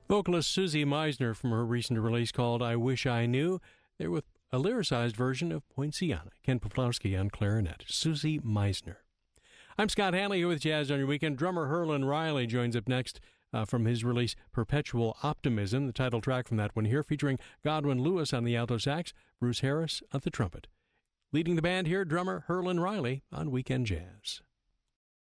Vocalist Susie Meisner from her recent release called I Wish I Knew. They're with a lyricized version of Poinciana. Ken Poplawski on clarinet. Susie Meisner. I'm Scott Hanley here with Jazz on Your Weekend. Drummer Herlin Riley joins up next from his release Perpetual Optimism, the title track from that one here, featuring Godwin Lewis on the alto sax, Bruce Harris on the trumpet. Leading the band here, drummer Herlin Riley on Weekend Jazz.